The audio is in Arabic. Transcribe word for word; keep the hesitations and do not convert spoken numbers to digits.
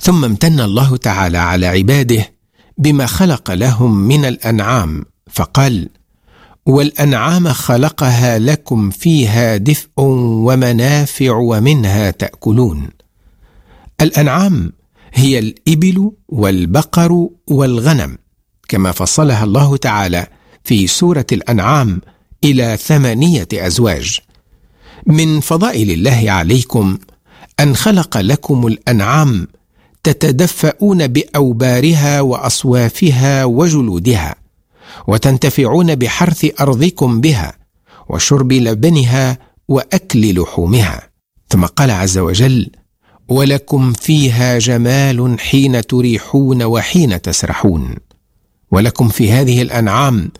ثم امتن الله تعالى على عباده بما خلق لهم من الأنعام فقال: والأنعام خلقها لكم فيها دفء ومنافع ومنها تأكلون. الأنعام هي الإبل والبقر والغنم، كما فصلها الله تعالى في سورة الأنعام إلى ثمانية أزواج. من فضائل الله عليكم أن خلق لكم الأنعام تتدفؤون بأوبارها وأصوافها وجلودها، وتنتفعون بحرث أرضكم بها وشرب لبنها وأكل لحومها. ثم قال عز وجل: ولكم فيها جمال حين تريحون وحين تسرحون. ولكم في هذه الأنعام